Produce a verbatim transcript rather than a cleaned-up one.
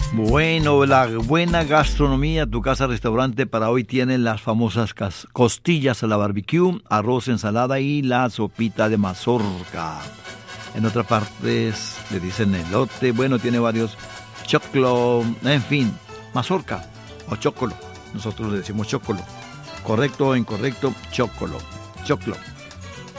Bueno, la buena gastronomía, tu casa restaurante para hoy tiene las famosas costillas a la barbecue, arroz, ensalada y la sopita de mazorca. En otras partes le dicen elote, bueno, tiene varios choclo, en fin, mazorca o chocolo. Nosotros le decimos chocolo. Correcto o incorrecto, chocolo, choclo.